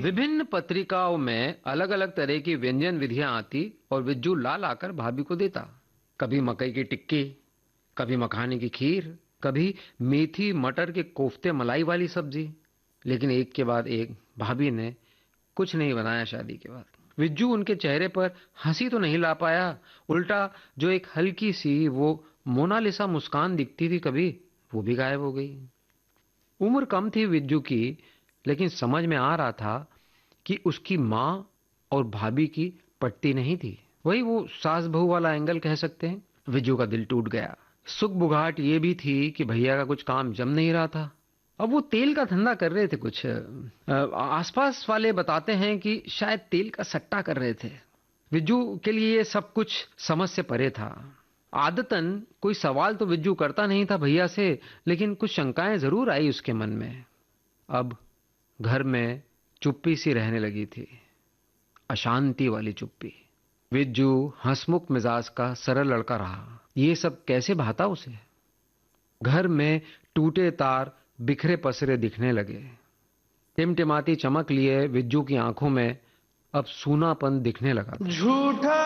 विभिन्न पत्रिकाओं में अलग अलग तरह की व्यंजन विधियां आती और विज्जू ला लाकर भाभी को देता। कभी मकई की टिक्की, कभी मखाने की खीर, कभी मेथी मटर के कोफ्ते मलाई वाली सब्जी। लेकिन एक के बाद एक भाभी ने कुछ नहीं बनाया शादी के बाद। विज्जू उनके चेहरे पर हंसी तो नहीं ला पाया, उल्टा जो एक हल्की सी वो मोनालिसा मुस्कान दिखती थी कभी, वो भी गायब हो गई। उम्र कम थी विज्जू की, लेकिन समझ में आ रहा था कि उसकी माँ और भाभी की पटती नहीं थी। वही वो सास बहू वाला एंगल कह सकते हैं। विज्जू का दिल टूट गया। सुख बुघाट ये भी थी कि भैया का कुछ काम जम नहीं रहा था। अब वो तेल का धंधा कर रहे थे कुछ। आसपास वाले बताते हैं कि शायद तेल का सट्टा कर रहे थे। विज्जू के लिए ये सब कुछ समझ से परे था। आदतन कोई सवाल तो विज्जू करता नहीं था भैया से, लेकिन कुछ शंकाएं जरूर आई उसके मन में। अब घर में चुप्पी सी रहने लगी थी, अशांति वाली चुप्पी। विज्जू हंसमुख मिजाज का सरल लड़का रहा। ये सब कैसे भाता उसे। घर में टूटे तार बिखरे पसरे दिखने लगे। टिमटिमाती चमक लिए विज्जू की आंखों में अब सूनापन दिखने लगा था। झूठा